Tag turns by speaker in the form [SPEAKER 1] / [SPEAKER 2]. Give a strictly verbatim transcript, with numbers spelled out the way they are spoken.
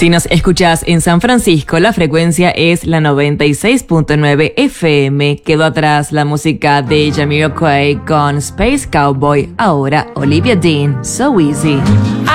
[SPEAKER 1] Si nos escuchás en San Francisco, la frecuencia es la noventa y seis punto nueve F M. Quedó atrás la música de Jamiroquai con Space Cowboy. Ahora Olivia Dean, So Easy.